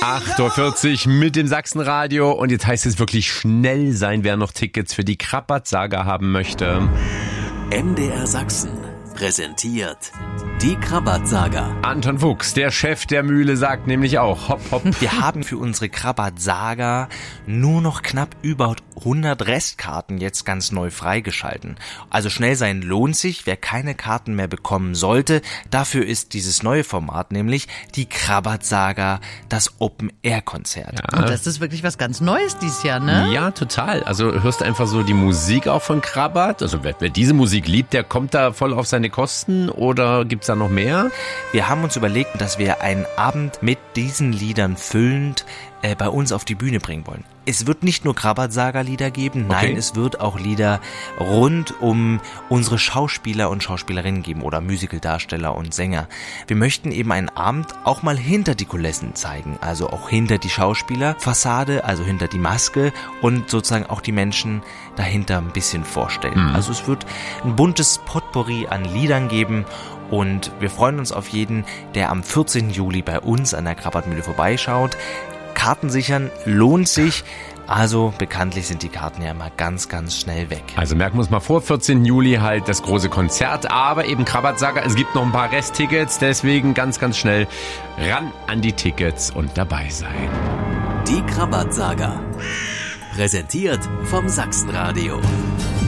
8:40 Uhr mit dem Sachsenradio und jetzt heißt es wirklich schnell sein, wer noch Tickets für die Krabbert-Saga haben möchte. MDR Sachsen präsentiert die Krabbert-Saga. Anton Fuchs, der Chef der Mühle, sagt nämlich auch, hopp, hopp. Wir haben für unsere Krabbert-Saga nur noch knapp über 100 Restkarten jetzt ganz neu freigeschalten. Also schnell sein lohnt sich, wer keine Karten mehr bekommen sollte. Dafür ist dieses neue Format, nämlich die Krabbert-Saga, das Open-Air-Konzert. Ja. Und das ist wirklich was ganz Neues dieses Jahr, ne? Ja, total. Also hörst einfach so die Musik auch von Krabbert. Also wer diese Musik liebt, der kommt da voll auf seine Kosten oder gibt's da noch mehr? Wir haben uns überlegt, dass wir einen Abend mit diesen Liedern füllend bei uns auf die Bühne bringen wollen. Es wird nicht nur Krabbert-Saga-Lieder geben, nein, es wird auch Lieder rund um unsere Schauspieler und Schauspielerinnen geben oder Musicaldarsteller und Sänger. Wir möchten eben einen Abend auch mal hinter die Kulissen zeigen, also auch hinter die Schauspielerfassade, also hinter die Maske und sozusagen auch die Menschen dahinter ein bisschen vorstellen. Also es wird ein buntes Potpourri an Liedern geben und wir freuen uns auf jeden, der am 14. Juli bei uns an der Krabbertmühle vorbeischaut. Karten sichern lohnt sich, also bekanntlich sind die Karten ja immer ganz, ganz schnell weg. Also merken wir uns mal vor, 14. Juli halt das große Konzert, aber eben Krabbert-Saga, es gibt noch ein paar Resttickets, deswegen ganz, ganz schnell ran an die Tickets und dabei sein. Die Krabbert-Saga, präsentiert vom Sachsenradio.